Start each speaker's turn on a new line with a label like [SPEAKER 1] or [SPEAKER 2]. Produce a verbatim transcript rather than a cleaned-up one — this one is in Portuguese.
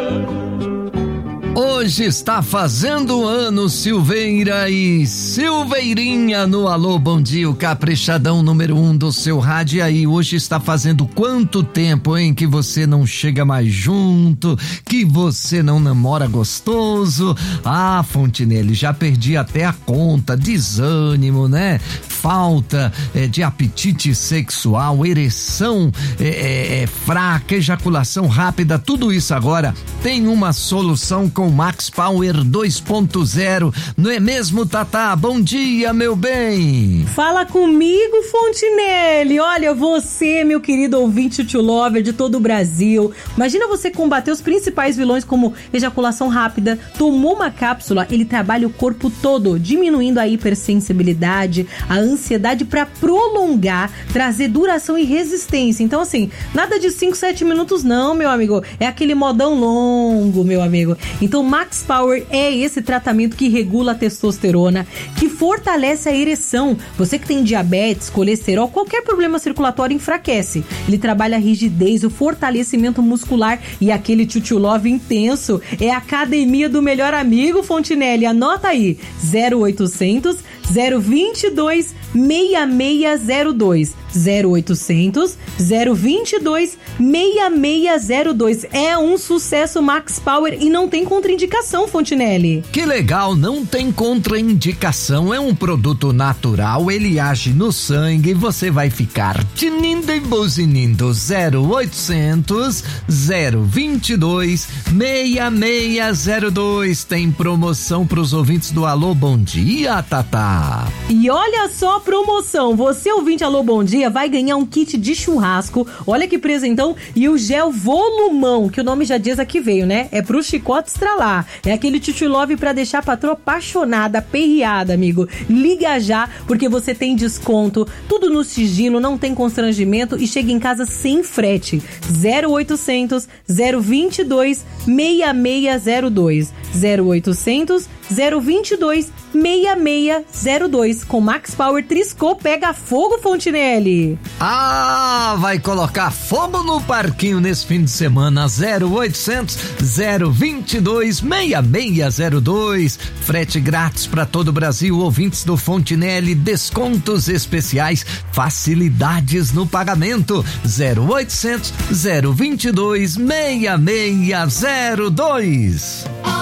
[SPEAKER 1] Hoje está fazendo ano Silveira e Silveirinha no Alô Bom Dia, o caprichadão número um do seu rádio. E aí, hoje está fazendo quanto tempo, hein, que você não chega mais junto, que você não namora gostoso? Ah, Fontinelli, já perdi até a conta, desânimo, né? Falta é, de apetite sexual, ereção é, é, é, fraca, ejaculação rápida, tudo isso agora tem uma solução com Max Power dois ponto zero, não é mesmo, Tatá? Bom dia, meu bem.
[SPEAKER 2] Fala comigo, Fontinelli. Olha, você, meu querido ouvinte to lover de todo o Brasil, imagina você combater os principais vilões como ejaculação rápida. Tomou uma cápsula, ele trabalha o corpo todo, diminuindo a hipersensibilidade, a ansiedade para prolongar, trazer duração e resistência. Então, assim, nada de cinco, sete minutos não, meu amigo. É aquele modão longo, meu amigo. Então, Max Power é esse tratamento que regula a testosterona, que fortalece a ereção. Você que tem diabetes, colesterol, qualquer problema circulatório enfraquece. Ele trabalha a rigidez, o fortalecimento muscular e aquele tchutchu love intenso. É a academia do melhor amigo, Fontinelli. Anota aí, zero oitocentos, zero vinte e dois, seis seis zero dois. zero oitocentos, zero vinte e dois, seis seis zero dois. É um sucesso Max Power e não tem contraindicação, Fontinelli.
[SPEAKER 1] Que legal, não tem contraindicação, é um produto natural, ele age no sangue e você vai ficar tinindo e buzinindo. Zero oitocentos, zero vinte e dois, seis seis zero dois. Tem promoção pros ouvintes do Alô Bom Dia, Tatá.
[SPEAKER 2] E olha só a promoção, você ouvinte Alô Bom Dia vai ganhar um kit de churrasco, olha que presentão, e o gel volumão, que o nome já diz aqui veio, né? É pro chicote estralar, é aquele tchutchu love pra deixar a patroa apaixonada, aperreada, amigo. Liga já, porque você tem desconto, tudo no sigilo, não tem constrangimento e chega em casa sem frete. Zero oitocentos, zero vinte e dois, seis seis zero dois. Zero oitocentos, zero vinte e dois, seis seis zero dois. Com Max Power Triscô pega fogo, Fontinelli.
[SPEAKER 1] Ah, vai colocar fogo no parquinho nesse fim de semana. Zero oitocentos, zero vinte e dois, seis seis zero dois. Frete grátis para todo o Brasil. Ouvintes do Fontinelli, descontos especiais, facilidades no pagamento. Zero oitocentos, zero vinte e dois, seis seis zero dois.